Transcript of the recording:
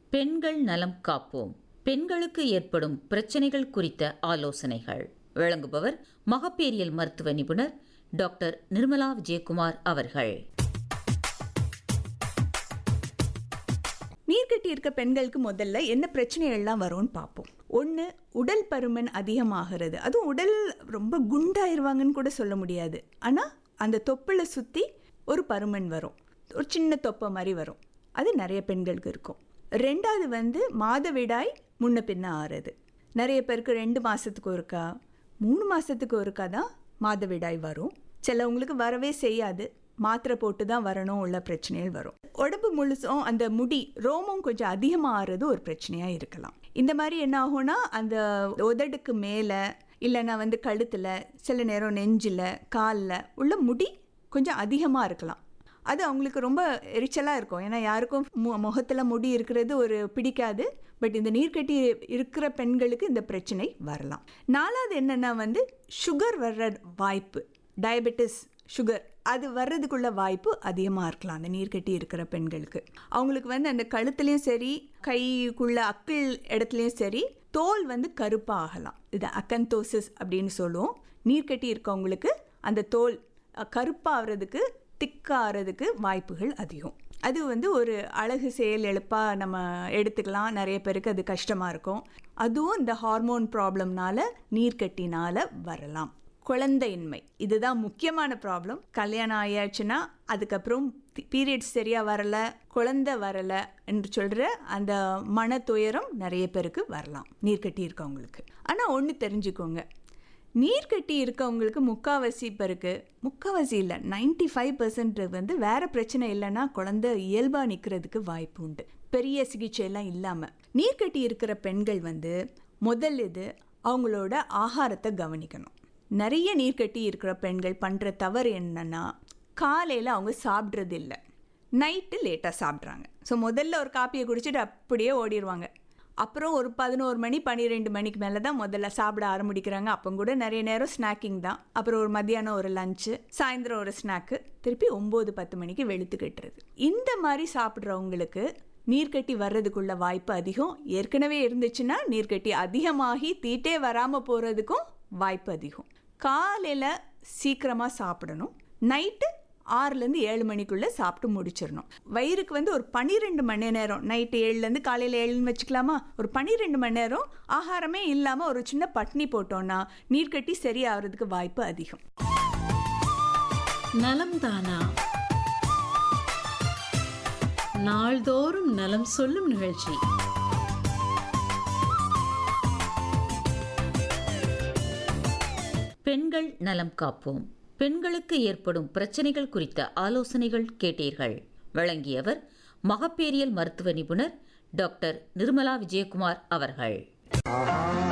பெண்கள் நலம் காப்போம். பெண்களுக்கு ஏற்படும் பிரச்சனைகள் குறித்த ஆலோசனைகள் வழங்குபவர் மகப்பேறியல் மருத்துவ நிபுணர் டாக்டர் நிர்மலா விஜயகுமார் அவர்கள். நீர்க்கட்டி இருக்க பெண்களுக்கு முதல்ல என்ன பிரச்சனைகள்லாம் வரும்னு பார்ப்போம். ஒன்று, உடல் பருமன் அதிகமாகிறது. அதுவும் உடல் ரொம்ப குண்டாயிருவாங்கன்னு கூட சொல்ல முடியாது. ஆனால் அந்த தொப்புளை சுற்றி ஒரு பருமன் வரும், ஒரு சின்ன தொப்பை மாதிரி வரும். அது நிறைய பெண்களுக்கு இருக்கும். ரெண்டாவது மாதவிடாய் முன்ன பின்ன ஆறுது. நிறைய பேருக்கு 2 மாதத்துக்கு ஒருக்கா 3 மாதத்துக்கு ஒருக்கா தான் மாதவிடாய் வரும். சிலவங்களுக்கு வரவே செய்யாது, மாத்திரை போட்டு தான் வரணும் உள்ள பிரச்சனைகள் வரும். உடம்பு முழுசும் அந்த முடி ரோமம் கொஞ்சம் அதிகமாக ஆறுறது ஒரு பிரச்சனையாக இருக்கலாம். இந்த மாதிரி என்ன ஆகும்னா, அந்த உதடுக்கு மேலே இல்லைன்னா கழுத்தில், சில நேரம் நெஞ்சில், காலில் உள்ள முடி கொஞ்சம் அதிகமாக இருக்கலாம். அது அவங்களுக்கு ரொம்ப எரிச்சலாக இருக்கும். ஏன்னா யாருக்கும் முகத்தில் முடி இருக்கிறது ஒரு பிடிக்காது. பட் இந்த நீர்க்கட்டி இருக்கிற பெண்களுக்கு இந்த பிரச்சனை வரலாம். 4வது என்னென்னா சுகர் வர்ற வாய்ப்பு, டயபெட்டிஸ் சுகர் அது வர்றதுக்குள்ள வாய்ப்பு அதிகமாக இருக்கலாம் அந்த நீர்க்கட்டி இருக்கிற பெண்களுக்கு. அவங்களுக்கு அந்த கழுத்துலேயும் சரி, கைக்குள்ள அக்கிள் இடத்துலையும் சரி, தோல் கருப்பாக ஆகலாம். இது அக்கந்தோசிஸ் அப்படின்னு சொல்லுவோம். நீர்க்கட்டி இருக்கவங்களுக்கு அந்த தோல் கருப்பாகிறதுக்கு, திக்காகிறதுக்கு வாய்ப்புகள் அதிகம். அது ஒரு அழகு செயல் எழுப்பாக நம்ம எடுத்துக்கலாம். நிறைய பேருக்கு அது கஷ்டமாக இருக்கும். அதுவும் இந்த ஹார்மோன் ப்ராப்ளம்னால, நீர்க்கட்டினால வரலாம். குழந்தையின்மை இதுதான் முக்கியமான ப்ராப்ளம். கல்யாணம் ஆயாச்சுன்னா அதுக்கப்புறம் பீரியட்ஸ் சரியாக வரலை, குழந்தை வரலை என்று சொல்கிற அந்த மன துயரம் நிறைய பேருக்கு வரலாம் நீர்க்கட்டி இருக்கவங்களுக்கு. ஆனால் ஒன்று தெரிஞ்சுக்கோங்க, நீர்க்கட்டி இருக்கவங்களுக்கு முக்கால்வாசி பேருக்கு, முக்கால்வாசி இல்லை 95% வேறு பிரச்சனை இல்லைன்னா குழந்தை இயல்பாக நிற்கிறதுக்கு வாய்ப்பு உண்டு, பெரிய சிகிச்சையெல்லாம் இல்லாமல். நீர்க்கட்டி இருக்கிற பெண்கள் முதல் இது அவங்களோட ஆகாரத்தை கவனிக்கணும். நிறைய நீர்க்கட்டி இருக்கிற பெண்கள் பண்ணுற தவறு என்னன்னா, காலையில் அவங்க சாப்பிட்றது இல்லை, நைட்டு லேட்டாக சாப்பிட்றாங்க. ஸோ முதல்ல ஒரு காப்பியை குடிச்சிட்டு அப்படியே ஓடிடுவாங்க. அப்புறம் ஒரு 11 மணி 12 மணிக்கு மேலே தான் முதல்ல சாப்பிட ஆரம்பிக்கிறாங்க. அப்போ கூட நிறைய நேரம் ஸ்நாக்கிங் தான். அப்புறம் ஒரு மத்தியானம் ஒரு லஞ்சு, சாயந்தரம் ஒரு ஸ்நாக்கு, திருப்பி 9-10 மணிக்கு வெளுத்து கட்டுறது. இந்த மாதிரி சாப்பிட்றவங்களுக்கு நீர்க்கட்டி வர்றதுக்குள்ள வாய்ப்பு அதிகம். ஏற்கனவே இருந்துச்சுன்னா நீர்க்கட்டி அதிகமாகி தீட்டே வராமல் போகிறதுக்கும் வாய்ப்பு அதிகம். காலையில் சீக்கிரமாக சாப்பிடணும், நைட்டு 6-7 மணிக்குள்ளே சாப்பிட்டு முடிச்சிடணும். வயிறுக்கு ஒரு 12 மணி நேரம், நைட்டு 7 காலையில் 7 வச்சுக்கலாமா, ஒரு 12 மணி நேரம் ஆகாரமே இல்லாமல் ஒரு சின்ன பட்னி போட்டோன்னா நீர்க்கட்டி சரியாகிறதுக்கு வாய்ப்பு அதிகம். நலம் தானா, நாள்தோறும் நலம் சொல்லும் நிகழ்ச்சி. பெண்கள் நலம் காப்போம். பெண்களுக்கு ஏற்படும் பிரச்சனைகள் குறித்த ஆலோசனைகள் கேட்டீர்கள். வழங்கியவர் மகப்பேறியல் மருத்துவ நிபுணர் டாக்டர் நிர்மலா விஜயகுமார் அவர்கள்.